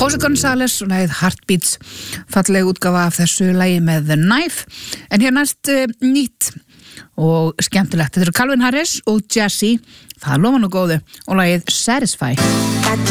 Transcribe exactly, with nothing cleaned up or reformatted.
Jose González og lagið Heartbeats, falleg útgáfa af þessu lagi með The Knife. En hér næst uh, nýtt og skemmtilegt. Þetta eru Calvin Harris og Jesse, það lofa nú góðu, og lagið Satisfy.